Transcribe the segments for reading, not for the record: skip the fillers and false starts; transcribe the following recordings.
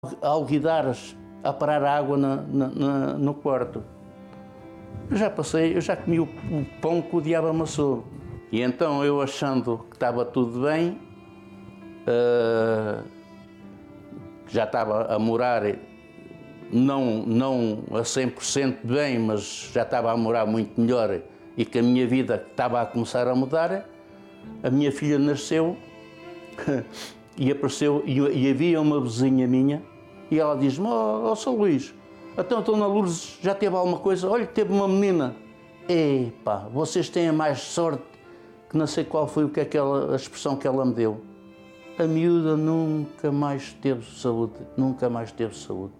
alguidares a parar a água no quarto. Eu já comi o pão que o diabo amassou. E então eu, achando que estava tudo bem, já estava a morar, não a 100% bem, mas já estava a morar muito melhor e que a minha vida estava a começar a mudar, a minha filha nasceu e apareceu, e havia uma vizinha minha, e ela diz-me: ó São Luís, então a Dona Lourdes já teve alguma coisa? Olha, teve uma menina. Epá, vocês têm mais sorte, que não sei qual foi a expressão que ela me deu. A miúda nunca mais teve saúde, nunca mais teve saúde.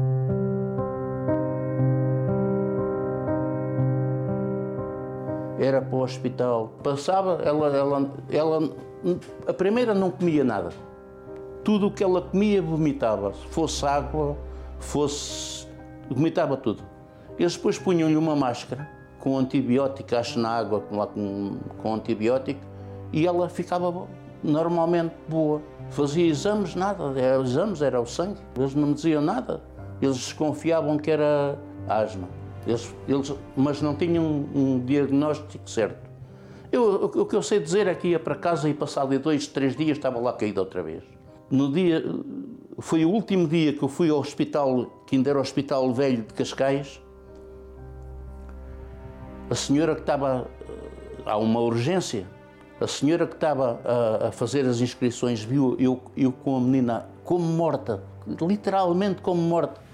Era para o hospital. Passava, ela a primeira não comia nada. Tudo o que ela comia vomitava. Se fosse água, vomitava tudo. Eles depois punham-lhe uma máscara com antibiótico, acho na água com antibiótico, e ela ficava normalmente boa. Fazia exames, nada, era o sangue. Eles não me diziam nada. Eles desconfiavam que era asma. Mas não tinham um diagnóstico certo. O que eu sei dizer é que ia para casa e passado 2, 3 dias estava lá caída outra vez. Foi o último dia que eu fui ao hospital, que ainda era o Hospital Velho de Cascais. A senhora que estava, há uma urgência, a senhora que estava a fazer as inscrições viu eu com a menina como morta, literalmente como morta.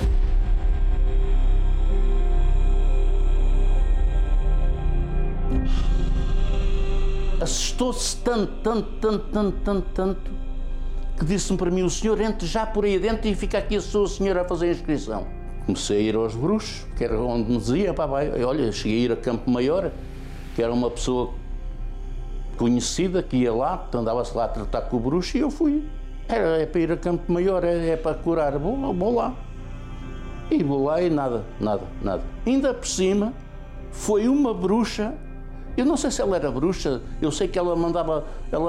Assustou-se tanto, que disse-me para mim: o senhor entre já por aí dentro e fica aqui a sua senhora a fazer a inscrição. Comecei a ir aos bruxos, que era onde me dizia: pá, vai. Olha, cheguei a ir a Campo Maior, que era uma pessoa conhecida que ia lá, que andava-se lá a tratar com o bruxo, e eu fui. É para ir a Campo Maior, é para curar, vou lá. E vou lá e nada. Ainda por cima, foi uma bruxa. Eu não sei se ela era bruxa, eu sei que ela mandava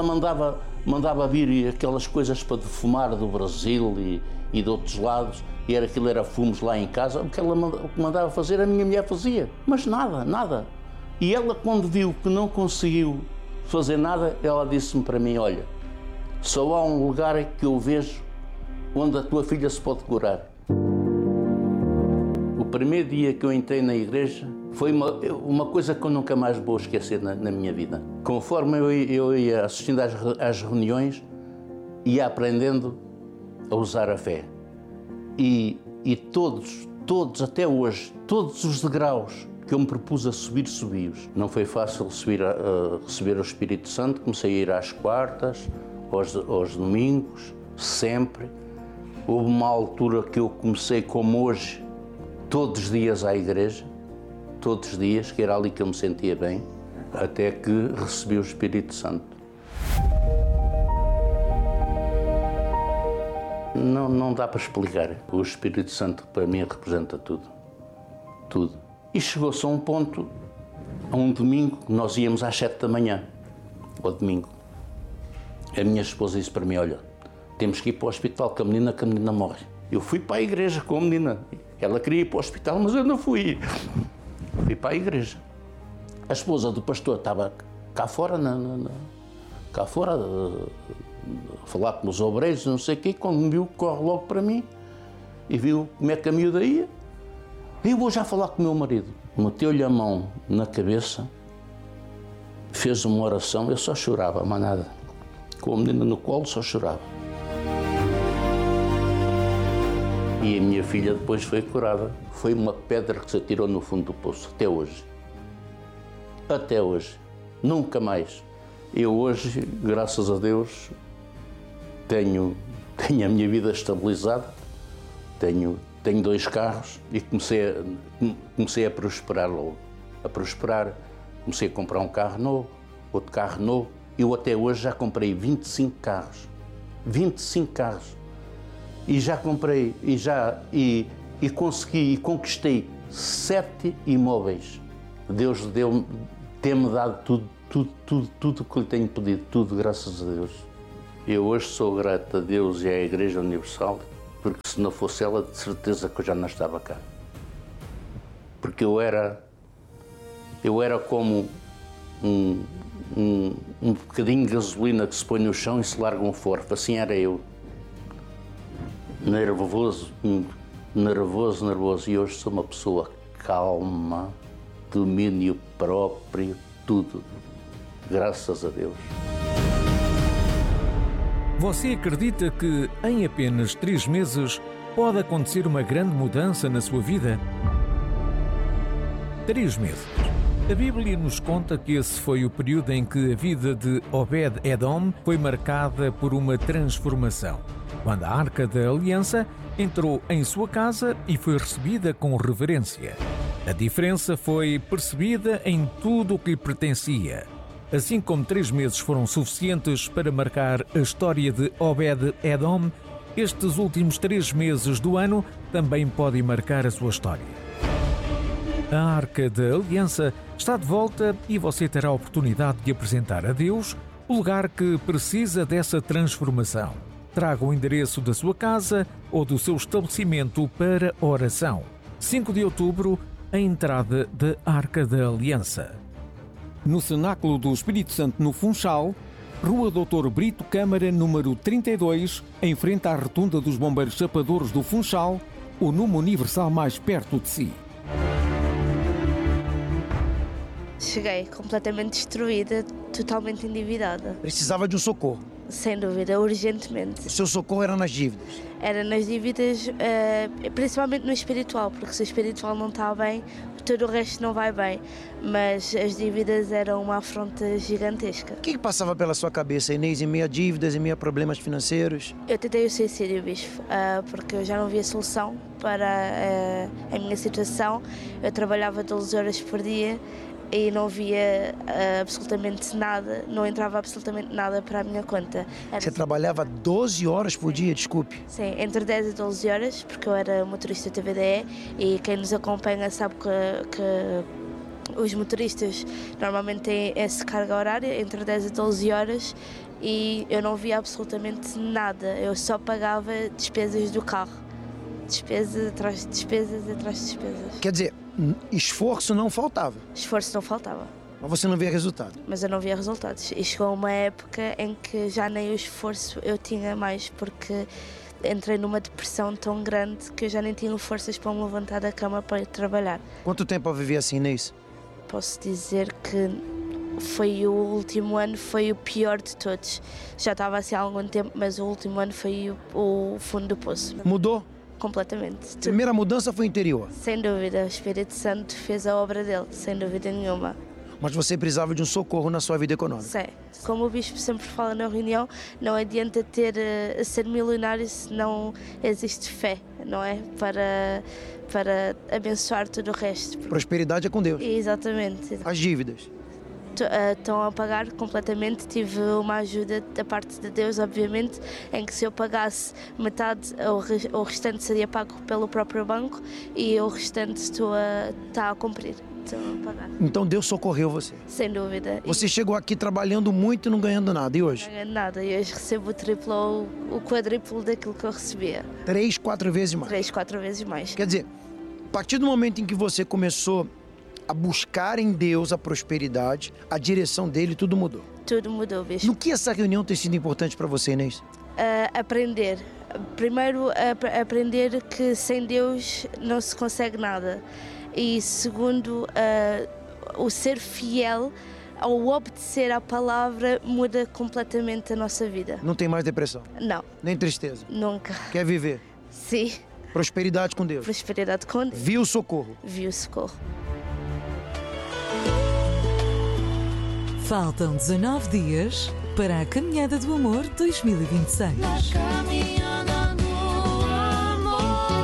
vir aquelas coisas para defumar do Brasil e de outros lados, e aquilo era fumos lá em casa. O que ela mandava fazer, a minha mulher fazia, mas nada. E ela, quando viu que não conseguiu fazer nada, ela disse-me para mim: olha, só há um lugar que eu vejo onde a tua filha se pode curar. O primeiro dia que eu entrei na igreja, foi uma coisa que eu nunca mais vou esquecer na minha vida. Conforme eu ia assistindo às reuniões, ia aprendendo a usar a fé. E todos, até hoje, todos os degraus que eu me propus a subir, subi-os. Não foi fácil receber o Espírito Santo. Comecei a ir às quartas, aos domingos, sempre. Houve uma altura que eu comecei, como hoje, todos os dias à igreja. Todos os dias, que era ali que eu me sentia bem, até que recebi o Espírito Santo. Não dá para explicar. O Espírito Santo para mim representa tudo. E chegou-se a um ponto, a um domingo, nós íamos às 7 da manhã, ao domingo. A minha esposa disse para mim: olha, temos que ir para o hospital, que a menina morre. Eu fui para a igreja com a menina. Ela queria ir para o hospital, mas eu não fui. Fui para a igreja. A esposa do pastor estava cá fora, a falar com os obreiros, não sei o quê. Quando me viu, corre logo para mim e viu como é que a miúda ia. Eu vou já falar com o meu marido. Meteu-lhe a mão na cabeça, fez uma oração, eu só chorava, mas nada. Com a menina no colo, só chorava. E a minha filha depois foi curada. Foi uma pedra que se atirou no fundo do poço, até hoje. Até hoje. Nunca mais. Eu hoje, graças a Deus, tenho a minha vida estabilizada, tenho 2 carros e comecei a prosperar logo. Comecei a comprar um carro novo, outro carro novo. Eu até hoje já comprei 25 carros. 25 carros. E já comprei, e consegui, e conquistei 7 imóveis. Deus tem-me dado tudo o que lhe tenho pedido, tudo, graças a Deus. Eu hoje sou grato a Deus e à Igreja Universal porque se não fosse ela, de certeza que eu já não estava cá. Porque eu era como um bocadinho de gasolina que se põe no chão e se larga um forte. Assim era eu. Nervoso. E hoje sou uma pessoa calma, domínio próprio, tudo. Graças a Deus. Você acredita que em apenas 3 meses pode acontecer uma grande mudança na sua vida? 3 meses. A Bíblia nos conta que esse foi o período em que a vida de Obed-Edom foi marcada por uma transformação, quando a Arca da Aliança entrou em sua casa e foi recebida com reverência. A diferença foi percebida em tudo o que lhe pertencia. Assim como 3 meses foram suficientes para marcar a história de Obed-Edom, estes últimos 3 meses do ano também podem marcar a sua história. A Arca da Aliança está de volta e você terá a oportunidade de apresentar a Deus o lugar que precisa dessa transformação. Traga o endereço da sua casa ou do seu estabelecimento para oração. 5 de outubro, a entrada da Arca da Aliança. No Cenáculo do Espírito Santo, no Funchal, Rua Doutor Brito Câmara, número 32, em frente à Rotunda dos Bombeiros Chapadores do Funchal, o número universal mais perto de si. Cheguei completamente destruída, totalmente endividada. Precisava de um socorro. Sem dúvida, urgentemente. O seu socorro era nas dívidas? Era nas dívidas, principalmente no espiritual, porque se o espiritual não está bem, todo o resto não vai bem. Mas as dívidas eram uma afronta gigantesca. O que passava pela sua cabeça, Inês, em meio a dívidas, em meio a problemas financeiros? Eu tentei o suicídio, bispo, porque eu já não via solução para a minha situação. Eu trabalhava 12 horas por dia e não via absolutamente nada, não entrava absolutamente nada para a minha conta. Você trabalhava 12 horas por dia, desculpe? Sim, entre 10 e 12 horas, porque eu era motorista TVDE e quem nos acompanha sabe que os motoristas normalmente têm essa carga horária, entre 10 e 12 horas, e eu não via absolutamente nada, eu só pagava despesas do carro. Despesas atrás de despesas atrás de despesas. Quer dizer, esforço não faltava? Esforço não faltava. Mas você não via resultado? Mas eu não via resultados. E chegou uma época em que já nem o esforço eu tinha mais, porque entrei numa depressão tão grande que eu já nem tinha forças para me levantar da cama para ir trabalhar. Quanto tempo eu vivi assim, Inês? Posso dizer que foi o último ano, foi o pior de todos. Já estava assim há algum tempo, mas o último ano foi o fundo do poço. Mudou? Completamente. A primeira mudança foi interior? Sem dúvida, o Espírito Santo fez a obra dele, sem dúvida nenhuma. Mas você precisava de um socorro na sua vida econômica? Sim. Como o bispo sempre fala na reunião, não adianta ser milionário se não existe fé, não é? Para abençoar todo o resto. Prosperidade é com Deus. Exatamente. As dívidas? Estão a pagar completamente. Tive uma ajuda da parte de Deus, obviamente, em que se eu pagasse metade, o restante seria pago pelo próprio banco e o restante está a cumprir. Estou a pagar. Então Deus socorreu você? Sem dúvida. Você chegou aqui trabalhando muito e não ganhando nada, e hoje? Não ganhando nada, e hoje recebo o triplo ou o quadriplo daquilo que eu recebia. 3, 4 vezes mais? 3, 4 vezes mais. Quer dizer, a partir do momento em que você começou a buscar em Deus a prosperidade, a direção dele, tudo mudou. Tudo mudou, bicho. No que essa reunião tem sido importante para você, Inês? Aprender. Primeiro, aprender que sem Deus não se consegue nada. E segundo, o ser fiel ao obedecer à palavra muda completamente a nossa vida. Não tem mais depressão? Não. Nem tristeza? Nunca. Quer viver? Sim. Prosperidade com Deus? Prosperidade com Deus. Viu o socorro? Viu o socorro. Faltam 19 dias para a Caminhada do Amor 2026. Na caminhada do amor.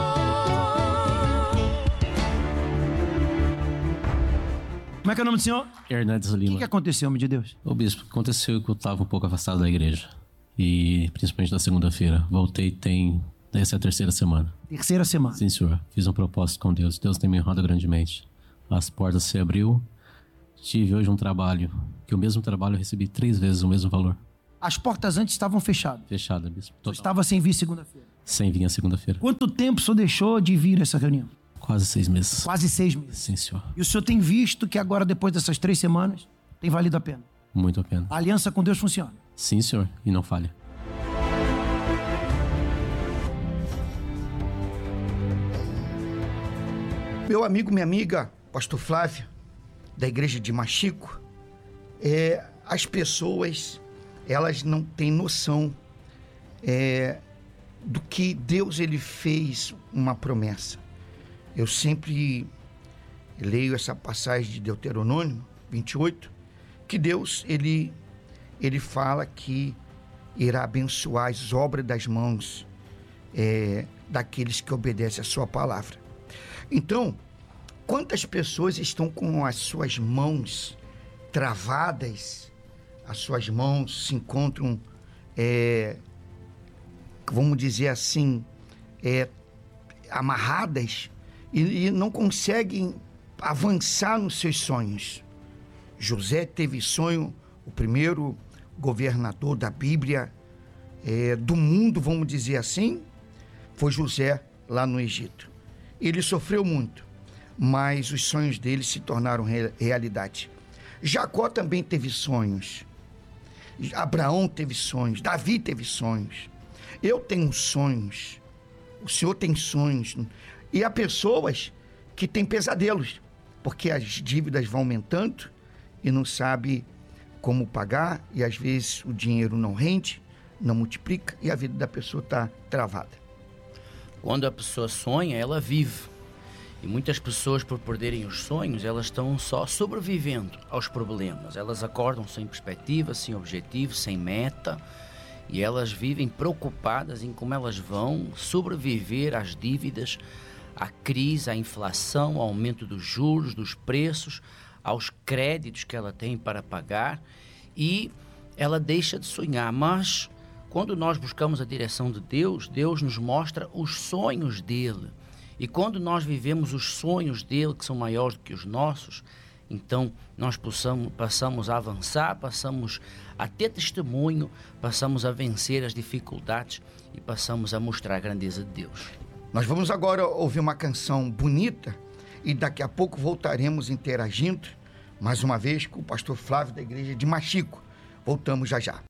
Como é que é o nome do senhor? Hernandes O Lima. que aconteceu, homem de Deus? Ô bispo, aconteceu que eu estava um pouco afastado da igreja. E principalmente na segunda-feira. Voltei essa é a 3ª semana. Terceira semana. Sim, senhor. Fiz um propósito com Deus. Deus tem me honrado grandemente. As portas se abriu. Tive hoje um trabalho, que o mesmo trabalho eu recebi 3 vezes o mesmo valor. As portas antes estavam fechadas. Fechada, bispo. Total. Estava sem vir segunda-feira. Sem vir a segunda-feira. Quanto tempo o senhor deixou de vir a essa reunião? Quase 6 meses. Quase 6 meses. Sim, senhor. E o senhor tem visto que agora, depois dessas 3 semanas, tem valido a pena? Muito a pena. A aliança com Deus funciona? Sim, senhor. E não falha. Meu amigo, minha amiga, pastor Flávio, da igreja de Machico, as pessoas, elas não têm noção do que Deus ele fez uma promessa. Eu sempre leio essa passagem de Deuteronômio 28, que Deus ele fala que irá abençoar as obras das mãos daqueles que obedecem a sua palavra. Então, quantas pessoas estão com as suas mãos travadas, as suas mãos se encontram, vamos dizer assim, amarradas e não conseguem avançar nos seus sonhos. José teve sonho, o primeiro governador da Bíblia, do mundo, vamos dizer assim, foi José lá no Egito. Ele sofreu muito, mas os sonhos dele se tornaram realidade. Jacó também teve sonhos. Abraão teve sonhos. Davi teve sonhos. Eu tenho sonhos. O senhor tem sonhos. E há pessoas que têm pesadelos, porque as dívidas vão aumentando e não sabe como pagar, e às vezes o dinheiro não rende, não multiplica, e a vida da pessoa está travada. Quando a pessoa sonha, ela vive. E muitas pessoas, por perderem os sonhos, elas estão só sobrevivendo aos problemas. Elas acordam sem perspectiva, sem objetivo, sem meta. E elas vivem preocupadas em como elas vão sobreviver às dívidas, à crise, à inflação, ao aumento dos juros, dos preços, aos créditos que ela tem para pagar. E ela deixa de sonhar. Mas quando nós buscamos a direção de Deus, Deus nos mostra os sonhos dele. E quando nós vivemos os sonhos dele, que são maiores do que os nossos, então nós passamos a avançar, passamos a ter testemunho, passamos a vencer as dificuldades e passamos a mostrar a grandeza de Deus. Nós vamos agora ouvir uma canção bonita e daqui a pouco voltaremos interagindo, mais uma vez, com o pastor Flávio da igreja de Machico. Voltamos já já.